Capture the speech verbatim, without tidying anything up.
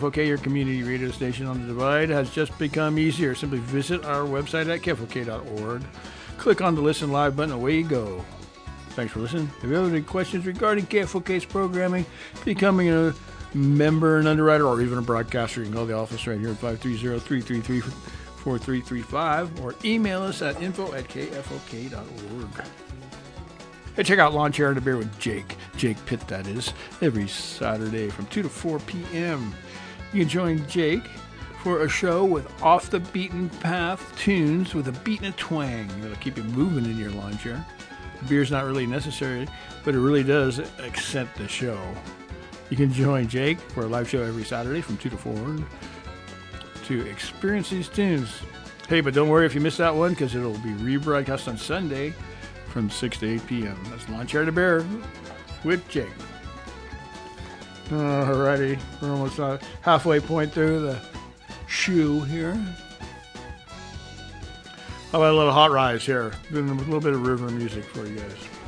Okay, your community radio station on the Divide has just become easier. Simply visit our website at K F O K dot org. Click on the Listen Live button, away you go. Thanks for listening. If you have any questions regarding K F O K's programming, becoming a member, an underwriter, or even a broadcaster, you can call the office right here at five three zero, three three three, four three three five or email us at info at K F O K dot org. Hey, check out Lawn Chair and a Beer with Jake. Jake Pitt, that is, every Saturday from two to four p.m. You can join Jake for a show with off-the-beaten-path tunes with a beat and a twang. It'll keep you moving in your lawn chair. The beer's not really necessary, but it really does accent the show. You can join Jake for a live show every Saturday from two to four to experience these tunes. Hey, but don't worry if you missed that one, because it'll be rebroadcast on Sunday from six to eight p.m. That's Lawn Chair and a Beer with Jake. Alrighty, we're almost uh, halfway point through the shoe here. How about a little Hot Rise here? Doing a little bit of river music for you guys.